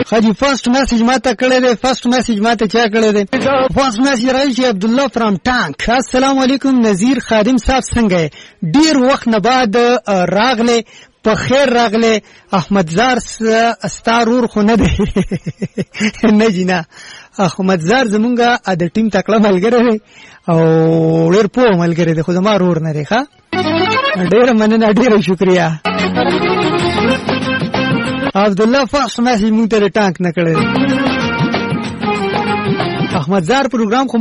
خاجي فرست میسج ماته کړی دی. فرست میسج ماته چا کړی دی؟ فرست میسج راځي عبد الله فرام ټانک. السلام علیکم نذیر خادم صاحب څنګه ډیر وخت نه بعد راغله په خیر راغله. احمد زار ستارور خو نه دی نه جنا احمد زار زمونږه د ټیم تکړه ملګری دی او ډیر پوه ملګری دی خو زما رور نه دی. ښه ډیر مننه ډیر شکریا. عبد الله فرست میسج مونږ ته ټانک نه کړی. احمد زار پروګرام